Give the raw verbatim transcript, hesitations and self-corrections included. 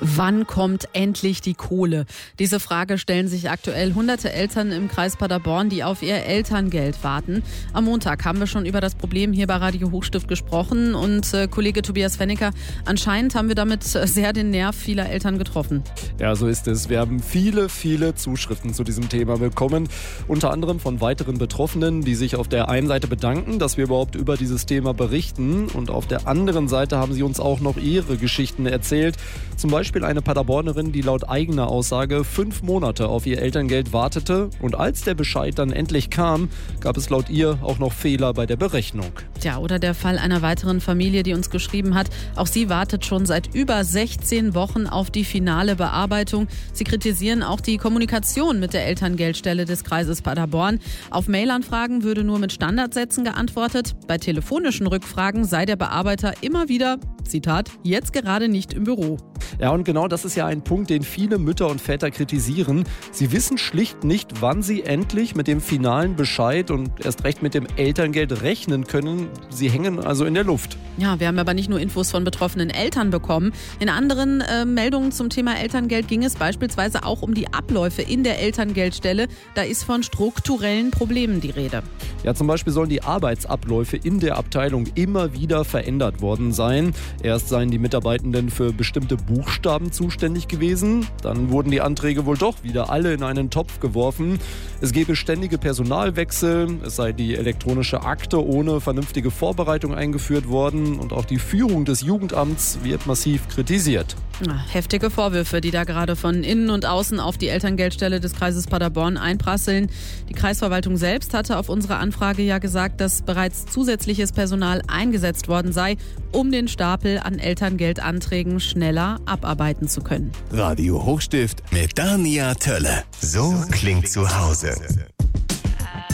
Wann kommt endlich die Kohle? Diese Frage stellen sich aktuell hunderte Eltern im Kreis Paderborn, die auf ihr Elterngeld warten. Am Montag haben wir schon über das Problem hier bei Radio Hochstift gesprochen und äh, Kollege Tobias Fennecker, anscheinend haben wir damit sehr den Nerv vieler Eltern getroffen. Ja, so ist es. Wir haben viele, viele Zuschriften zu diesem Thema bekommen, unter anderem von weiteren Betroffenen, die sich auf der einen Seite bedanken, dass wir überhaupt über dieses Thema berichten, und auf der anderen Seite haben sie uns auch noch ihre Geschichten erzählt. Zum Beispiel eine Paderbornerin, die laut eigener Aussage fünf Monate auf ihr Elterngeld wartete, und als der Bescheid dann endlich kam, gab es laut ihr auch noch Fehler bei der Berechnung. Ja, oder der Fall einer weiteren Familie, die uns geschrieben hat, auch sie wartet schon seit über sechzehn Wochen auf die finale Bearbeitung. Sie kritisieren auch die Kommunikation mit der Elterngeldstelle des Kreises Paderborn. Auf Mailanfragen würde nur mit Standardsätzen geantwortet. Bei telefonischen Rückfragen sei der Bearbeiter immer wieder, Zitat, jetzt gerade nicht im Büro. Ja, und genau das ist ja ein Punkt, den viele Mütter und Väter kritisieren. Sie wissen schlicht nicht, wann sie endlich mit dem finalen Bescheid und erst recht mit dem Elterngeld rechnen können. Sie hängen also in der Luft. Ja, wir haben aber nicht nur Infos von betroffenen Eltern bekommen. In anderen äh, Meldungen zum Thema Elterngeld ging es beispielsweise auch um die Abläufe in der Elterngeldstelle. Da ist von strukturellen Problemen die Rede. Ja, zum Beispiel sollen die Arbeitsabläufe in der Abteilung immer wieder verändert worden sein. Erst seien die Mitarbeitenden für bestimmte Buchstaben zuständig gewesen. Dann wurden die Anträge wohl doch wieder alle in einen Topf geworfen. Es gebe ständige Personalwechsel. Es sei die elektronische Akte ohne vernünftige Vorbereitung eingeführt worden. Und auch die Führung des Jugendamts wird massiv kritisiert. Heftige Vorwürfe, die da gerade von innen und außen auf die Elterngeldstelle des Kreises Paderborn einprasseln. Die Kreisverwaltung selbst hatte auf unsere Anfrage ja gesagt, dass bereits zusätzliches Personal eingesetzt worden sei, um den Stapel an Elterngeldanträgen schneller abarbeiten zu können. Radio Hochstift mit Dania Tölle. So klingt zu Hause.